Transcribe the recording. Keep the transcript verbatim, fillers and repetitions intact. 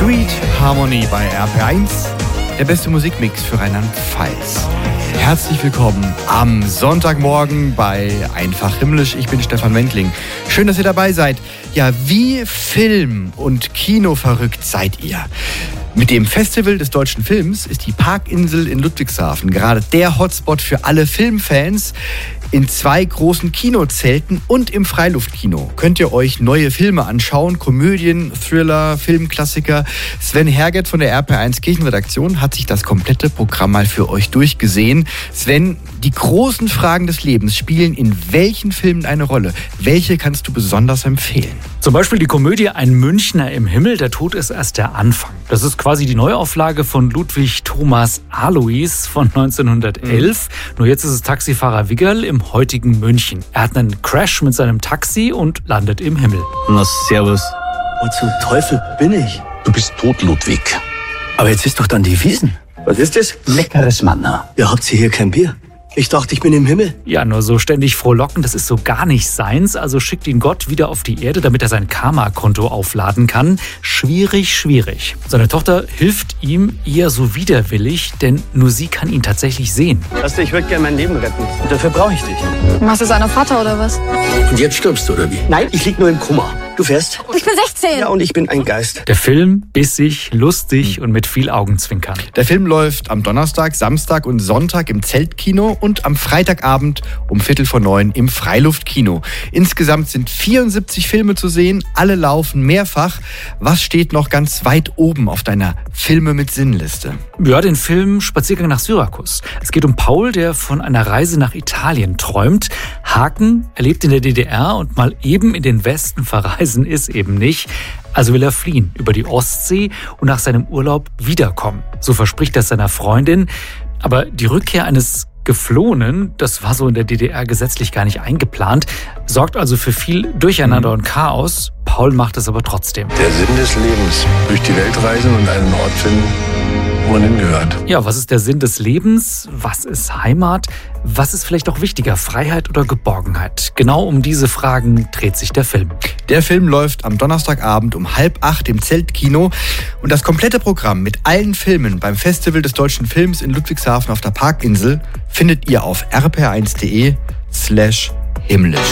Sweet Harmony bei R P R eins, der beste Musikmix für Rheinland-Pfalz. Herzlich willkommen am Sonntagmorgen bei Einfach Himmlisch. Ich bin Stefan Wendling. Schön, dass ihr dabei seid. Ja, wie Film- und Kino verrückt seid ihr? Mit dem Festival des deutschen Films ist die Parkinsel in Ludwigshafen gerade der Hotspot für alle Filmfans. In zwei großen Kinozelten und im Freiluftkino könnt ihr euch neue Filme anschauen. Komödien, Thriller, Filmklassiker. Sven Herget von der R P R eins Kirchenredaktion hat sich das komplette Programm mal für euch durchgesehen. Sven, die großen Fragen des Lebens spielen in welchen Filmen eine Rolle? Welche kannst du besonders empfehlen? Zum Beispiel die Komödie Ein Münchner im Himmel, der Tod ist erst der Anfang. Das ist quasi die Neuauflage von Ludwig Thomas Alois von neunzehnhundertelf. Mhm. Nur jetzt ist es Taxifahrer Wiggerl im heutigen München. Er hat einen Crash mit seinem Taxi und landet im Himmel. Na, servus. Wo zum Teufel bin ich? Du bist tot, Ludwig. Aber jetzt ist doch dann die Wiesn. Was ist das? Leckeres Manna. Ja, habt ihr hier kein Bier? Ich dachte, ich bin im Himmel. Ja, nur so ständig frohlocken, das ist so gar nicht seins. Also schickt ihn Gott wieder auf die Erde, damit er sein Karma-Konto aufladen kann. Schwierig, schwierig. Seine Tochter hilft ihm eher so widerwillig, denn nur sie kann ihn tatsächlich sehen. Weißt du, ich würde gerne mein Leben retten. Und dafür brauche ich dich. Machst du seiner Vater oder was? Und jetzt stirbst du, oder wie? Nein, ich lieg nur im Koma. Du fährst? Ich bin sechzehn. Ja, und ich bin ein Geist. Der Film bissig, lustig und mit viel Augenzwinkern. Der Film läuft am Donnerstag, Samstag und Sonntag im Zeltkino und am Freitagabend um Viertel vor neun im Freiluftkino. Insgesamt sind vierundsiebzig Filme zu sehen, alle laufen mehrfach. Was steht noch ganz weit oben auf deiner Filme mit Sinnliste? Ja, den Film Spaziergang nach Syrakus. Es geht um Paul, der von einer Reise nach Italien träumt. Haken, er lebt in der D D R und mal eben in den Westen verreisen ist eben nicht. Also will er fliehen über die Ostsee und nach seinem Urlaub wiederkommen. So verspricht er seiner Freundin. Aber die Rückkehr eines Geflohenen, das war so in der D D R gesetzlich gar nicht eingeplant, sorgt also für viel Durcheinander mhm. und Chaos. Paul macht es aber trotzdem. Der Sinn des Lebens. Durch die Welt reisen und einen Ort finden, wo man hingehört. Ja, was ist der Sinn des Lebens? Was ist Heimat? Was ist vielleicht auch wichtiger, Freiheit oder Geborgenheit? Genau um diese Fragen dreht sich der Film. Der Film läuft am Donnerstagabend um halb acht im Zeltkino. Und das komplette Programm mit allen Filmen beim Festival des deutschen Films in Ludwigshafen auf der Parkinsel findet ihr auf r p r eins punkt d e slash himmlisch.